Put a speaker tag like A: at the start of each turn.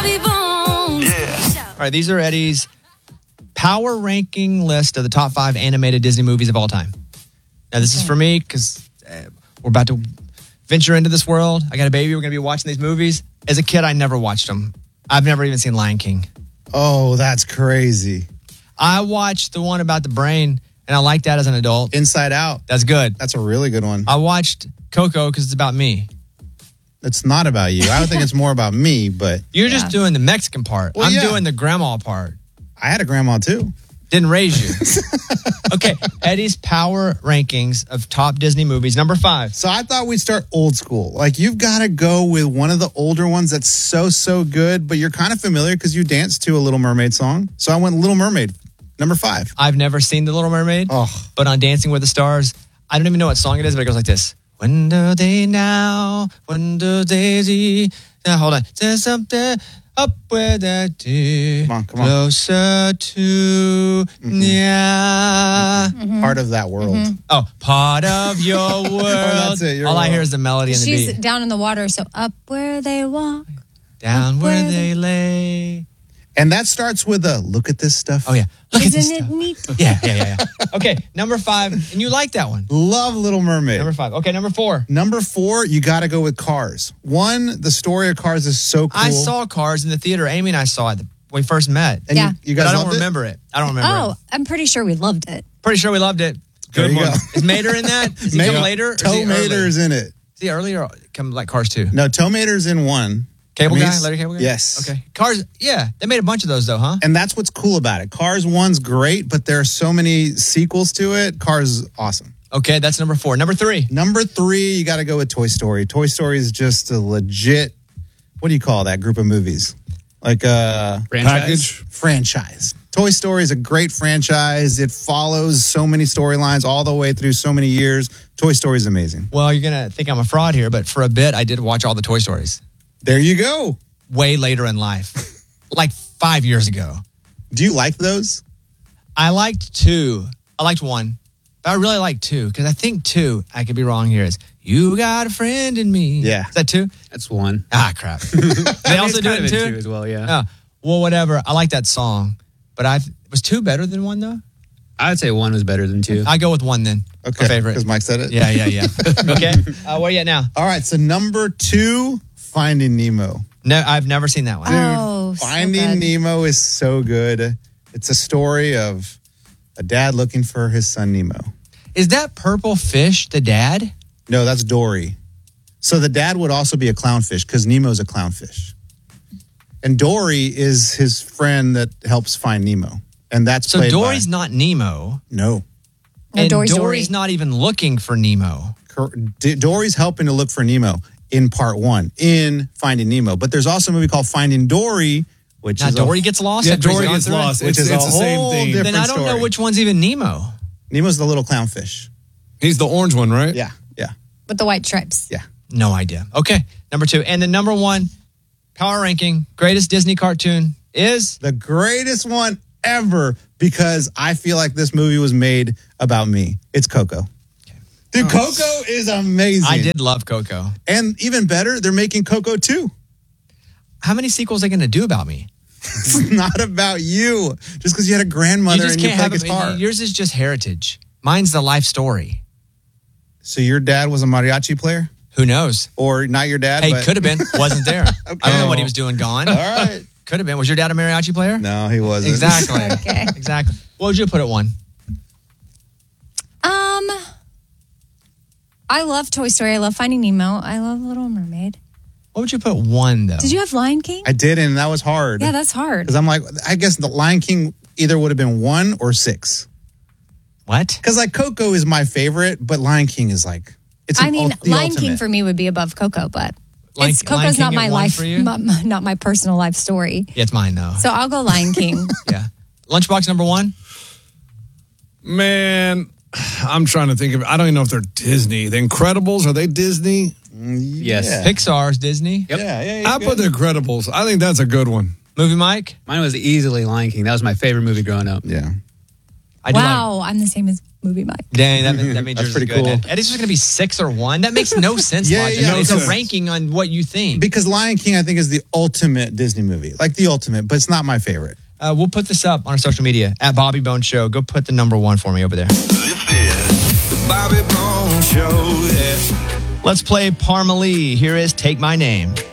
A: All right, these are Eddie's power ranking list of the top 5 animated Disney movies of all time. Now, this is for me because we're about to venture into this world. I got a baby. We're going to be watching these movies. As a kid, I never watched them. I've never even seen Lion King.
B: Oh, that's crazy.
A: I watched the one about the brain, and I liked that as an adult.
B: Inside Out.
A: That's good.
B: That's a really good one.
A: I watched Coco because it's about me.
B: It's not about you. I would think it's more about me, but...
A: You're just doing the Mexican part.
B: Well,
A: I'm
B: yeah.
A: doing the grandma part.
B: I had a grandma, too.
A: Didn't raise you. Okay, Eddie's power rankings of top Disney movies. Number 5.
B: So I thought we'd start old school. Like, you've got to go with one of the older ones that's so good, but you're kind of familiar because you danced to a Little Mermaid song. So I went Little Mermaid, number 5.
A: I've never seen The Little Mermaid,
B: Oh.
A: but on Dancing with the Stars, I don't even know what song it is, but it goes like this. When do they now? When do they see? Now, hold on. There's something up where that do.
B: Come on.
A: Closer to yeah.
B: Part of that world.
A: Oh, part of your world.
B: That's it, your
A: All I
B: world.
A: hear is the melody and the
C: She's
A: beat.
C: down in the water, so up where they walk.
A: Down where
C: where
A: they lay.
B: And that starts with a look at this stuff.
A: Oh, yeah. Look at this
C: Isn't it
A: stuff.
C: neat?
A: Yeah. Okay, number 5. And you like that one.
B: Love Little Mermaid.
A: Number 5. Okay, number 4.
B: Number 4, you got to go with Cars. One, the story of Cars is so cool.
A: I saw Cars in the theater. Amy and I saw it when we first met.
B: And
C: Yeah.
B: you
A: But
B: guys
A: I don't
B: loved it?
A: remember it. I don't remember
C: Oh,
A: it.
C: I'm pretty sure we loved it.
A: Pretty sure we loved it.
B: There you go.
A: Is Mater in that? Is he come later? Or is he
B: Toe Mater's
A: early?
B: in it.
A: Is he early or come like Cars 2?
B: No, Toe Mater's in 1.
A: Cable
B: I mean,
A: guy?
B: he's-
A: Letter cable guy?
B: Yes.
A: Okay. Cars, yeah. They made a bunch of those though, huh?
B: And that's what's cool about it. Cars 1's great, but there are so many sequels to it. Cars is awesome.
A: Okay, that's number 4. Number 3.
B: Number 3, you got to go with Toy Story. Toy Story is just a legit, what do you call that group of movies? Like a franchise. Toy Story is a great franchise. It follows so many storylines all the way through so many years. Toy Story is amazing.
A: Well, you're going to think I'm a fraud here, but for a bit, I did watch all the Toy Stories
B: There you go.
A: way later in life, like 5 years ago.
B: Do you like those?
A: I liked 2. I liked 1. But I really liked 2 because I think 2, I could be wrong here, is You Got a Friend in Me.
B: Yeah.
A: Is that 2?
D: That's 1.
A: Ah, crap. They also do it in 2?
D: as well, yeah.
A: Oh, well, whatever. I like that song. But was 2 better than 1, though?
D: I'd say 1 was better than 2.
A: I go with 1 then.
B: Okay.
A: My favorite.
B: Because Mike said it?
A: Yeah. Okay. Where are you at now?
B: All right. So number 2, Finding Nemo.
A: No, I've never seen that one.
C: Oh, so
B: Finding
C: good.
B: Nemo is so good. It's a story of a dad looking for his son Nemo.
A: Is that purple fish the dad?
B: No, that's Dory. So the dad would also be a clownfish because Nemo's a clownfish. And Dory is his friend that helps find Nemo. And that's
A: So
B: played
A: Dory's
B: by...
A: not Nemo.
B: No.
C: No,
A: And
C: Dory's
A: Dory's not even looking for Nemo.
B: Dory's helping to look for Nemo in part 1, in Finding Nemo. But there's also a movie called Finding Dory, which
A: Now
B: is
A: Dory gets lost.
E: Yeah,
A: after he's
E: Dory
A: gone
E: gets
A: through it?
E: lost.
B: which
E: It's
B: is a
E: the same
B: whole
E: thing.
B: different
A: Then I don't know
B: story.
A: which one's even Nemo.
B: Nemo's the little clownfish.
E: He's the orange one, right?
B: Yeah.
C: With the white stripes.
B: Yeah.
A: No idea. Okay, number 2. And the number 1 power ranking, greatest Disney cartoon is...
B: The greatest one ever because I feel like this movie was made about me. It's Coco. Dude, Coco is amazing.
A: I did love Coco.
B: And even better, they're making Coco 2.
A: How many sequels are they going to do about me?
B: It's not about you. Just because you had a
A: You
B: grandmother
A: just
B: and you
A: can't
B: play
A: have
B: guitar.
A: Yours is just heritage. Mine's the life story.
B: So your dad was a mariachi player?
A: Who knows?
B: Or not your dad,
A: Hey,
B: but...
A: could have been. Wasn't there. I don't know what he was doing gone.
B: All right.
A: Could have been. Was your dad a mariachi player?
B: No, he wasn't.
A: Exactly.
C: Okay.
A: Exactly. What would you put at 1?
C: I love Toy Story. I love Finding Nemo. I love Little Mermaid.
A: What would you put 1, though?
C: Did you have Lion King?
B: I did, and that was hard.
C: Yeah, that's hard.
B: Because I'm like, I guess the Lion King either would have been 1 or 6.
A: What?
B: Because like Coco is my favorite, but Lion King is like... It's
C: I mean,
B: the
C: Lion King
B: ultimate.
C: for me would be above Coco, but
A: Lion
C: Coco's
A: King
C: not
A: at
C: my
A: 1
C: life,
A: for you?
C: not my personal life story.
A: Yeah, it's mine, though.
C: So I'll go Lion King.
A: Yeah. Lunchbox number 1?
E: Man, I'm trying to think of. I don't even know if they're Disney. The Incredibles, are they Disney?
D: Yes.
B: Yeah.
A: Pixar's Disney.
D: Yep.
B: Yeah.
E: I put the Incredibles. I think that's a good one.
A: Movie Mike?
D: Mine was easily Lion King. That was my favorite movie growing up.
B: Yeah.
A: I do
C: Wow, I'm the same as Movie Mike.
A: Dang, that means
B: That's
A: yours
B: pretty
A: is good.
B: cool.
A: Eddie's just going to be 6 or 1. That makes no sense.
B: Yeah,
A: Logic.
B: yeah,
A: It's
E: no
A: a
E: sense.
A: ranking on what you think.
B: Because Lion King, I think, is the ultimate Disney movie. Like the ultimate, but it's not my favorite.
A: We'll put this up on our social media at Bobby Bone Show. Go put the number 1 for me over there.
F: This is the Bobby Bone Show. Yeah.
A: Let's play Parmalee. Here is Take My Name.